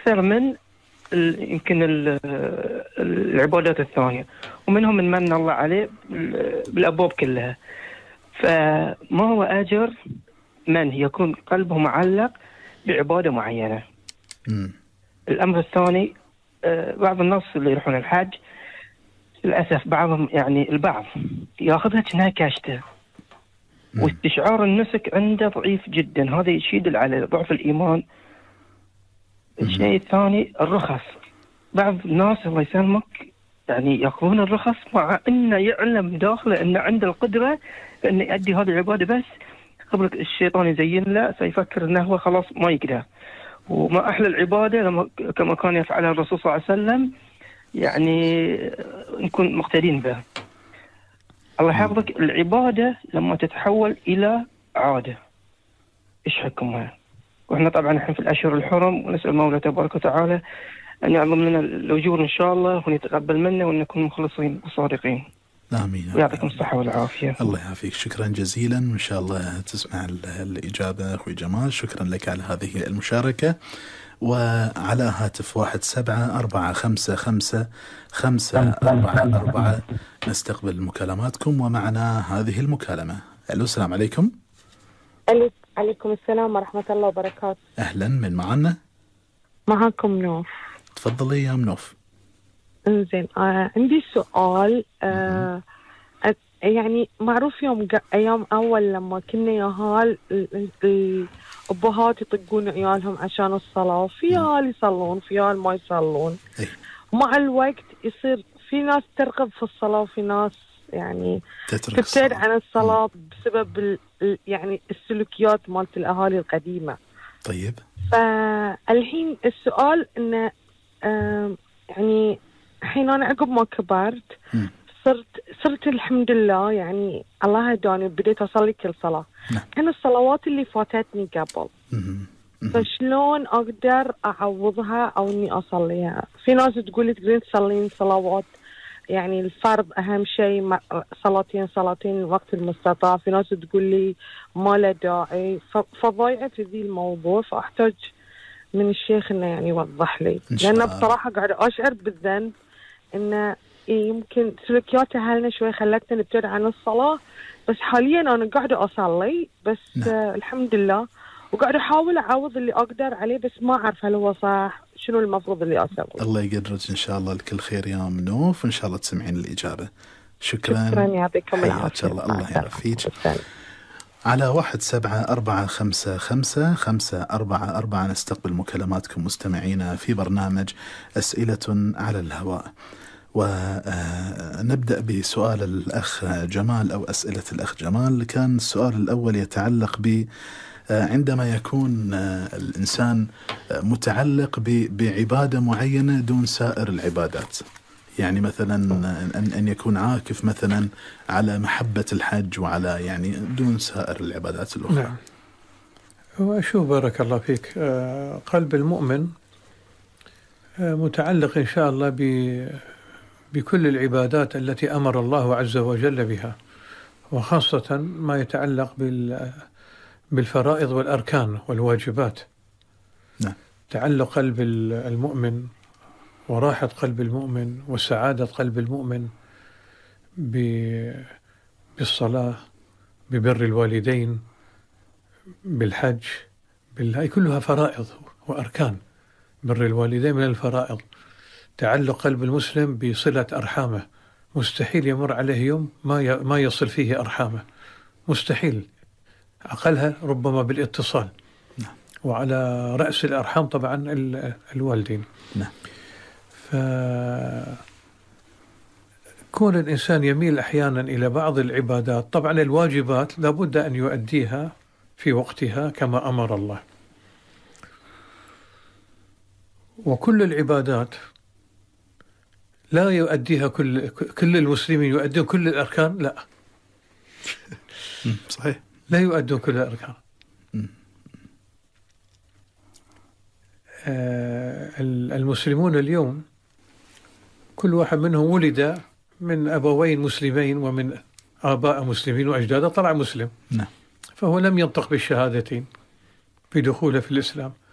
أكثر من يمكن العبادات الثانية، ومنهم من الله عليه بالأبواب كلها. فما هو أجر من يكون قلبه معلق بعبادة معينة؟ الأمر الثاني، بعض الناس اللي يروحون الحج للأسف بعضهم يعني البعض يأخذها كأنها كاشته، واستشعار النسك عنده ضعيف جدا، هذا يشيد على ضعف الإيمان. الشيء الثاني الرخص، بعض الناس الله يسلمك يعني يأخذون الرخص مع أنه يعلم داخله أنه عنده القدرة أنه يؤدي هذه العبادة، بس قبل الشيطان يزين له سيفكر أنه هو خلاص ما يقدر. وما أحلى العبادة كما كان يفعلها الرسول صلى الله عليه وسلم، يعني نكون مقتدين به. الله يحفظك، العبادة لما تتحول إلى عادة إيش حكمها؟ وإحنا طبعا نحن في الأشهر الحرم، ونسأل المولى تبارك وتعالى أن يعظم لنا الأجور إن شاء الله، وأن يتقبل منا، وأن نكون مخلصين وصادقين. آمين. ويعطيكم الصحة والعافية. الله يعافيك، شكرا جزيلا، وإن شاء الله تسمع الإجابة أخوي جمال. شكرا لك على هذه المشاركة. وعلى هاتف 17455544 نستقبل مكالماتكم، ومعنا هذه المكالمة. ألو، السلام عليكم. عليكم السلام ورحمة الله وبركاته. أهلا، من معنا؟ معكم نوف. تفضلي يا منوف. انزين، عندي سؤال. يعني معروف أيام أول لما كنا ياهال الأبهات يطقون عيالهم عشان الصلاة، في هال يصلون، في هال ما يصلون. مع الوقت يصير في ناس ترغب في الصلاة، وفي ناس يعني تبتعد عن الصلاة بسبب يعني السلوكيات مالت الأهالي القديمة. طيب، فالحين السؤال إنه يعني الحين أنا عقب ما كبرت صرت الحمد لله، يعني الله هداني بديت أصلي كل صلاة. كان الصلوات اللي فاتتني قبل، فشلون أقدر أعوضها أو إني أصليها؟ في ناس تقولي تقدرين تصلين صلوات، يعني الفرض أهم شيء، صلاتين وقت المستطاع. في ناس تقولي ما له داعي، فضايعة في ذي الموضوع، فأحتاج من الشيخ إنه يعني يوضح لي، لأن بصراحة قاعد أشعر بالذنب إنه يمكن سلوكيات أهلنا شوي خلتنا نبتعد عن الصلاة، بس حاليا أنا قاعدة أصلي بس. الحمد لله، وقاعدة أحاول أعوض اللي أقدر عليه، بس ما أعرف هل هو صح، شنو المفروض اللي أسوي. الله يقدرك إن شاء الله لكل خير يا منوف، وإن شاء الله تسمعين الإجابة. شكرا يعطيكم العافية. الله يعافيك. على 17455544 نستقبل مكالماتكم مستمعينا في برنامج أسئلة على الهواء. ونبدأ بسؤال الأخ جمال أو أسئلة الأخ جمال. كان السؤال الأول يتعلق ب عندما يكون الإنسان متعلق بعبادة معينة دون سائر العبادات، يعني مثلا أن يكون عاكف مثلا على محبة الحج وعلى يعني دون سائر العبادات الأخرى. نعم. وأشوف بارك الله فيك قلب المؤمن متعلق إن شاء الله بكل العبادات التي أمر الله عز وجل بها، وخاصة ما يتعلق بالفرائض والأركان والواجبات. نعم. تعلق قلب المؤمن وراحة قلب المؤمن وسعادة قلب المؤمن بالصلاة، ببر الوالدين، بالحج، هي كلها فرائض وأركان. بر الوالدين من الفرائض. تعلق قلب المسلم بصلة أرحامه، مستحيل يمر عليه يوم ما يصل فيه أرحامه، مستحيل. أقلها ربما بالاتصال. وعلى رأس الأرحام طبعا الوالدين. فكون الإنسان يميل أحيانا إلى بعض العبادات، طبعا الواجبات لابد أن يؤديها في وقتها كما أمر الله، وكل العبادات لا يؤديها كل المسلمين يؤدون كل الأركان، لا. صحيح، لا يؤدون كل الأركان. المسلمون اليوم كل واحد منهم ولد من أبوين مسلمين ومن آباء مسلمين وأجداده، طلع مسلم. نعم. فهو لم ينطق بالشهادتين في دخوله في الإسلام،